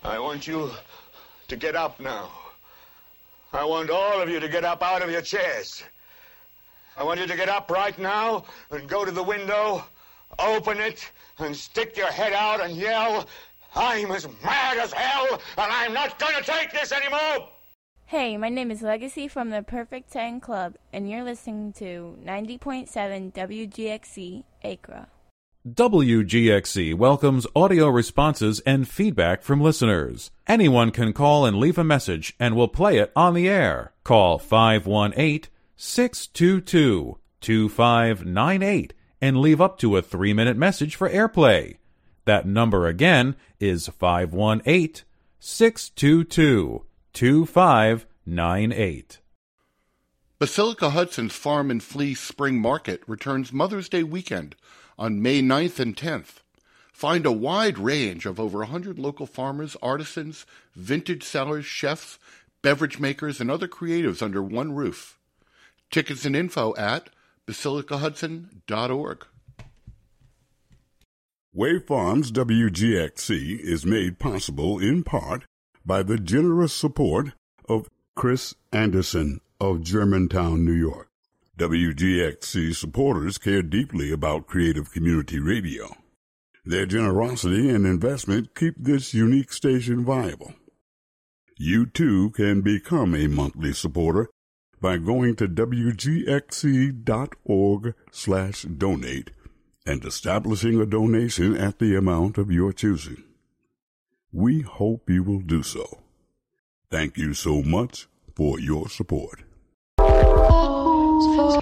I want you to get up now. I want all of you to get up out of your chairs. I want you to get up right now and go to the window, open it, and stick your head out and yell, "I'm as mad as hell, and I'm not going to take this anymore!" Hey, my name is Legacy from the Perfect 10 Club, and you're listening to 90.7 WGXC Acra. WGXC welcomes audio responses and feedback from listeners. Anyone can call and leave a message, and we'll play it on the air. Call 518-622-2598 and leave up to a 3-minute message for airplay. That number again is 518-622-2598. Basilica Hudson's Farm and Flea Spring Market returns Mother's Day weekend on May 9th and 10th. Find a wide range of over 100 local farmers, artisans, vintage sellers, chefs, beverage makers, and other creatives under one roof. Tickets and info at basilicahudson.org. Wave Farms WGXC is made possible in part by the generous support of Chris Anderson of Germantown, New York. WGXC supporters care deeply about Creative Community Radio. Their generosity and investment keep this unique station viable. You too can become a monthly supporter by going to wgxc.org/donate and establishing a donation at the amount of your choosing. We hope you will do so. Thank you so much for your support.